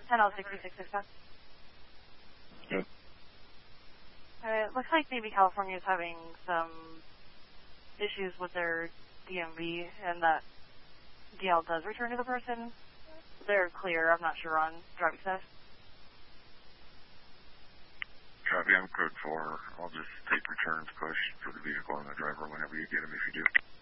10-66 dispatch. Good. It looks like maybe California is having some issues with their DMV, and that DL does return to the person. They're clear, I'm not sure on driving status. Copy, I'm code 4. I'll just take returns push for the vehicle and the driver whenever you get them if you do.